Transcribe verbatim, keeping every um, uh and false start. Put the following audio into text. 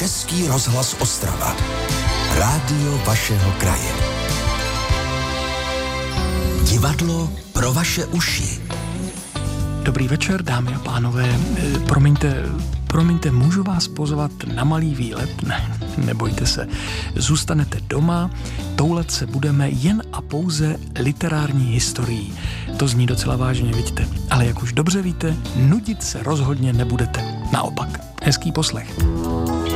Český rozhlas Ostrava. Rádio vašeho kraje. Divadlo pro vaše uši. Dobrý večer, dámy a pánové. Promiňte, promiňte, můžu vás pozvat na malý výlet? Ne, nebojte se. Zůstanete doma, toulet se budeme jen a pouze literární historií. To zní docela vážně, vidíte. Ale jak už dobře víte, nudit se rozhodně nebudete. Naopak, hezký poslech.